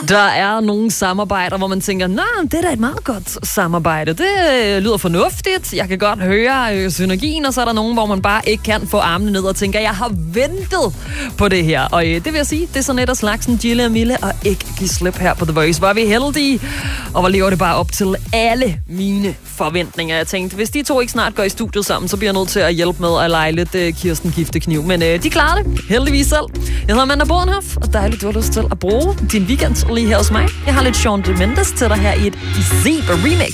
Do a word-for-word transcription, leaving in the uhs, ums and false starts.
Der er nogle samarbejder, hvor man tænker, nej, det er da et meget godt samarbejde. Det lyder fornuftigt. Jeg kan godt høre øh, synergien, og så er der nogen, hvor man bare ikke kan få armene ned og tænker, jeg har ventet på det her. Og øh, det vil jeg sige, det er sådan et af slagsen Gille og Mille, og ikke give slip her på The Voice. Hvor er vi heldige, og hvor lever det bare op til alle mine forventninger. Jeg tænkte, hvis de to ikke snart går i studiet sammen, så bliver jeg nødt til at hjælpe med at lege lidt øh, Kirsten Giftekniv. Men øh, de klarer det, heldigvis selv. Jeg hedder Amanda Bodenhoff, og dejligt, du har lyst til at bruge din weekend lige her hos mig. Jeg har lidt Shawn Mendes til dig her i et Zebra remix.